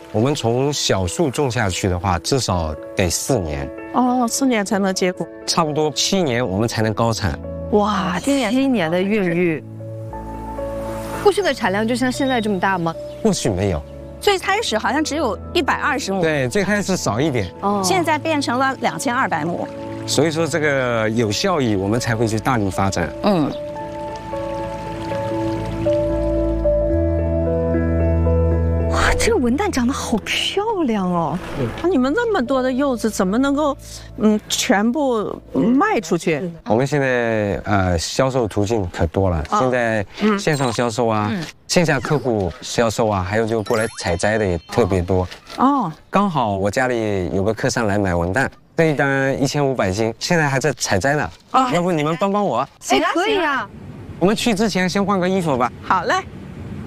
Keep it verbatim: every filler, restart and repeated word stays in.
我们从小树种下去的话，至少得四年。 哦，四年才能结果， 差不多七年我们才能高产。 哇，今年一年的孕育，过去的产量就像现在这么大吗？ 或许没有， 最开始好像只有一百二十亩， 对，最开始少一点， 哦， 现在变成了两千二百亩。 所以说这个有效益，我们才会去大力发展。 嗯。 这个文旦长得好漂亮哦！ 啊，你们那么多的柚子，怎么能够，嗯，全部卖出去？ 我们现在呃销售途径可多了，现在线上销售啊，线下客户销售啊，还有就过来采摘的也特别多。 哦， 刚好我家里有个客上来买文旦，这一单一千五百斤，现在还在采摘呢。啊，要不你们帮帮我？ 哎，可以啊。 我们去之前先换个衣服吧。 好嘞。